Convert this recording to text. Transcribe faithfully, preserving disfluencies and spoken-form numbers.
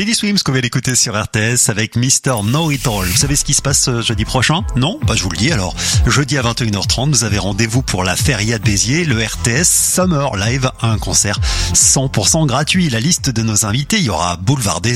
Teddy Swims qu'on vient d'écouter sur R T S avec Mister Know It All. Vous savez ce qui se passe jeudi prochain? Non? Bah je vous le dis alors. Jeudi à vingt et une heures trente, vous avez rendez-vous pour la Feria de Béziers, le R T S Summer Live, un concert cent pour cent gratuit. La liste de nos invités, il y aura Boulevard des